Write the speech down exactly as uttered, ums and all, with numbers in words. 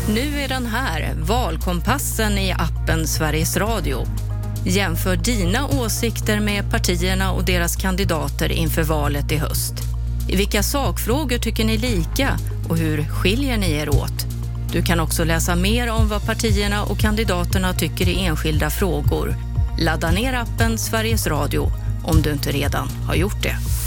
Nu är den här, valkompassen i appen Sveriges Radio. Jämför dina åsikter med partierna och deras kandidater inför valet i höst. I vilka sakfrågor tycker ni lika och hur skiljer ni er åt? Du kan också läsa mer om vad partierna och kandidaterna tycker i enskilda frågor. Ladda ner appen Sveriges Radio om du inte redan har gjort det.